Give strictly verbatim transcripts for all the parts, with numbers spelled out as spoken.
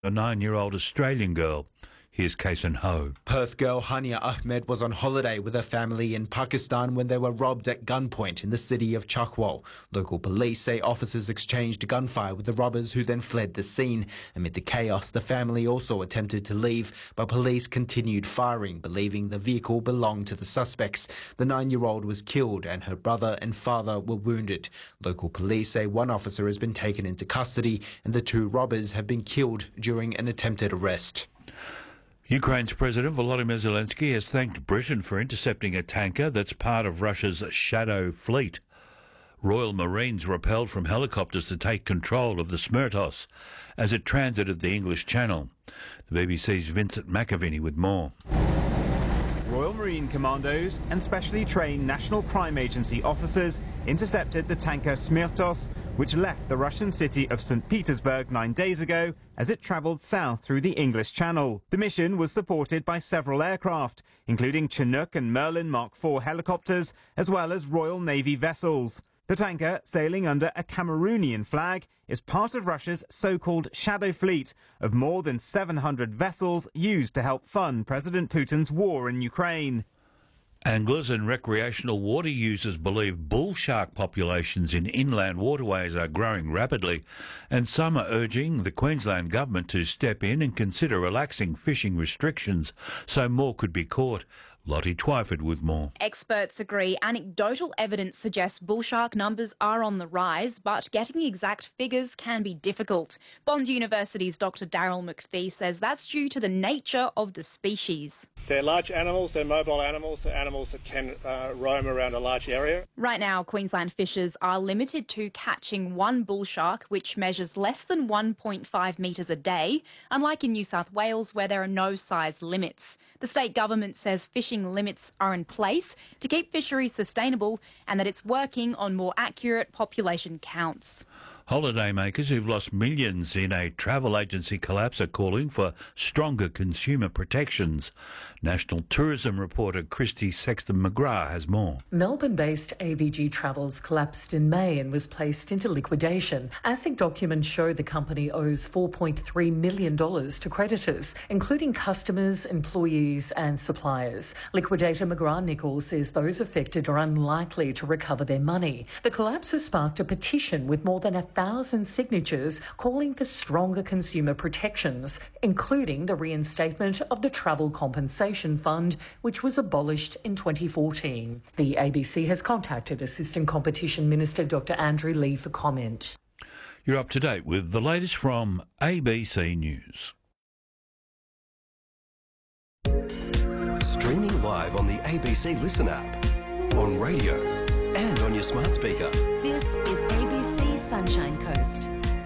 a nine-year-old Australian girl. Here's Kason Ho. Perth girl Hania Ahmed was on holiday with her family in Pakistan when they were robbed at gunpoint in the city of Chakwal. Local police say officers exchanged gunfire with the robbers who then fled the scene. Amid the chaos, the family also attempted to leave, but police continued firing, believing the vehicle belonged to the suspects. The nine-year-old was killed and her brother and father were wounded. Local police say one officer has been taken into custody and the two robbers have been killed during an attempted arrest. Ukraine's President Volodymyr Zelensky has thanked Britain for intercepting a tanker that's part of Russia's Shadow Fleet. Royal Marines rappelled from helicopters to take control of the Smertos as it transited the English Channel. The B B C's Vincent McAviney with more. Royal Marine Commandos and specially trained National Crime Agency officers intercepted the tanker Smertos, which left the Russian city of Saint Petersburg nine days ago as it travelled south through the English Channel. The mission was supported by several aircraft, including Chinook and Merlin Mark four helicopters, as well as Royal Navy vessels. The tanker, sailing under a Cameroonian flag, is part of Russia's so-called Shadow Fleet of more than seven hundred vessels used to help fund President Putin's war in Ukraine. Anglers and recreational water users believe bull shark populations in inland waterways are growing rapidly, and some are urging the Queensland government to step in and consider relaxing fishing restrictions so more could be caught. Lottie Twyford with more. Experts agree anecdotal evidence suggests bull shark numbers are on the rise, but getting exact figures can be difficult. Bond University's Doctor Daryl McPhee says that's due to the nature of the species. They're large animals, they're mobile animals, they're animals that can uh, roam around a large area. Right now, Queensland fishers are limited to catching one bull shark, which measures less than one point five metres a day, unlike in New South Wales where there are no size limits. The state government says fishing limits are in place to keep fisheries sustainable and that it's working on more accurate population counts. Holidaymakers who've lost millions in a travel agency collapse are calling for stronger consumer protections. National Tourism reporter Christy Sexton-McGrath has more. Melbourne-based A V G Travels collapsed in May and was placed into liquidation. ASIC documents show the company owes four point three million dollars to creditors, including customers, employees and suppliers. Liquidator McGrath-Nichols says those affected are unlikely to recover their money. The collapse has sparked a petition with more than a thousand signatures calling for stronger consumer protections, including the reinstatement of the Travel Compensation Fund, which was abolished in twenty fourteen. The A B C has contacted Assistant Competition Minister Doctor Andrew Lee for comment. You're up to date with the latest from A B C News. Streaming live on the A B C Listen app, on radio and on your smart speaker. This is A B C Sunshine Coast.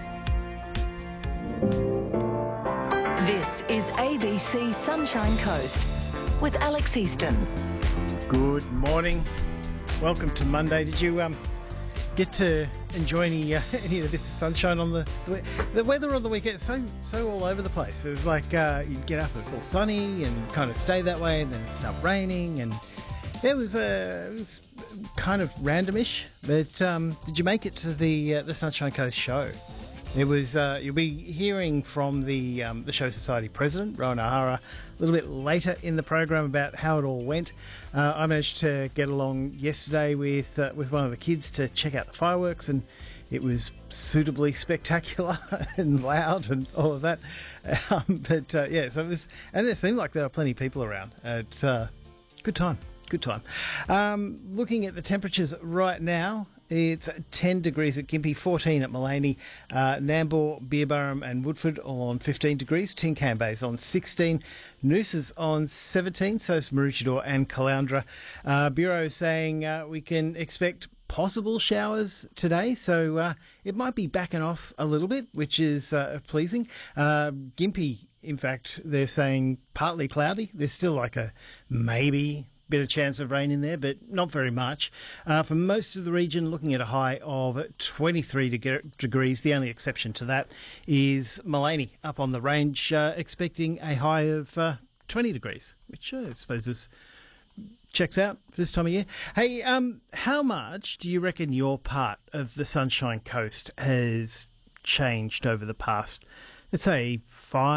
This is A B C Sunshine Coast with Alex Easton. Good morning. Welcome to Monday. Did you um get to enjoy any uh, any of this sunshine on the, the the weather on the weekend? So so all over the place. It was like uh, you'd get up and it's all sunny and kind of stay that way, and then it start raining, and it was uh, it was kind of randomish. But um, did you make it to the uh, the Sunshine Coast show? It was. Uh, you'll be hearing from the um, the Show Society president, Rowan O'Hara, a little bit later in the program about how it all went. Uh, I managed to get along yesterday with uh, with one of the kids to check out the fireworks, and it was suitably spectacular and loud and all of that. Um, but uh, yeah, so it was, and there seemed like there were plenty of people around. Uh, it's a good time. Good time. Um, looking at the temperatures right now, it's ten degrees at Gympie, fourteen at Mullaney, uh, Nambour, Beerburrum and Woodford all on fifteen degrees, Tincan Bay's on sixteen, Noosa's on seventeen, so is Maroochydore and Caloundra. Uh, Bureau saying uh, we can expect possible showers today, so uh, it might be backing off a little bit, which is uh, pleasing. Uh, Gympie, in fact, they're saying partly cloudy. There's still like a maybe bit of chance of rain in there, but not very much. Uh, for most of the region, looking at a high of twenty-three deg- degrees. The only exception to that is Mullaney up on the range, uh, expecting a high of uh, twenty degrees, which uh, I suppose is checks out for this time of year. Hey, um, how much do you reckon your part of the Sunshine Coast has changed over the past let's say five.